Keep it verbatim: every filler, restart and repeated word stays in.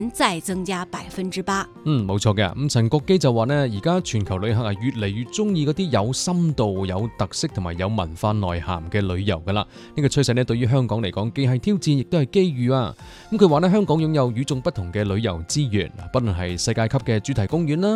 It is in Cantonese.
再增加百分之八。 嗯，冇錯嘅。咁陳國基就話呢，而家全球旅客係越嚟越中意嗰啲有深度、有特色同埋有文化內涵嘅旅遊噶啦。呢個趨勢呢，對於香港嚟講，既係挑戰，亦都係機遇啊。咁佢話呢，香港擁有與眾不同嘅旅遊資源，不論係世界級嘅主題公園啦。